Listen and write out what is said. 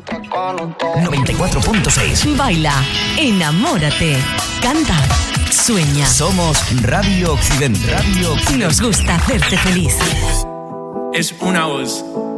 94.6. Baila, enamórate, canta, sueña. Somos Radio Occidente. Radio Occidente. Nos gusta hacerte feliz. Es una voz.